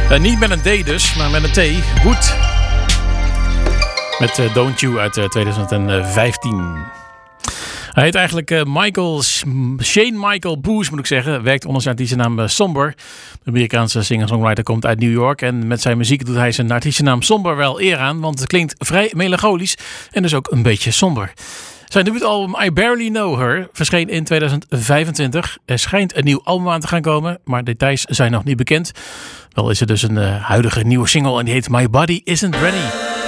Niet met een D dus, maar met een T. Wood. Met Don't You uit 2015. Hij heet eigenlijk Shane Michael Booth, moet ik zeggen. Werkt onder zijn artiestennaam Somber. De Amerikaanse singer-songwriter komt uit New York. En met zijn muziek doet hij zijn artiestennaam Somber wel eer aan. Want het klinkt vrij melancholisch en dus ook een beetje somber. Zijn debuutalbum I Barely Know Her verscheen in 2025. Er schijnt een nieuw album aan te gaan komen, maar details zijn nog niet bekend. Wel is er dus een huidige nieuwe single en die heet My Body Isn't Ready.